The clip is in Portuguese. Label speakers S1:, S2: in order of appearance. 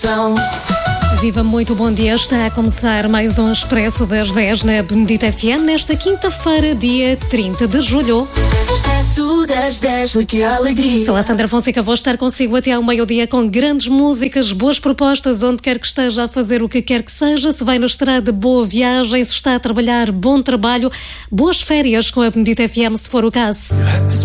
S1: Viva, muito bom dia. Está a começar mais um Expresso das 10 na Benedita FM nesta quinta-feira, dia 30 de julho.
S2: Expresso das 10, que alegria.
S1: Sou a Sandra Fonseca, vou estar consigo até ao meio-dia com grandes músicas, boas propostas, onde quer que esteja a fazer o que quer que seja. Se vai na estrada, boa viagem. Se está a trabalhar, bom trabalho. Boas férias com a Benedita FM, se for o caso.